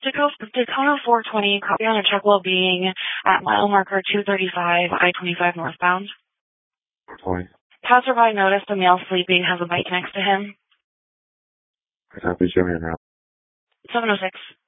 Daytona 420, copy on a check well being at mile marker 235, I-25 northbound. 420. Passerby noticed a male sleeping, has a bike next to him. Copy, show me around. 706.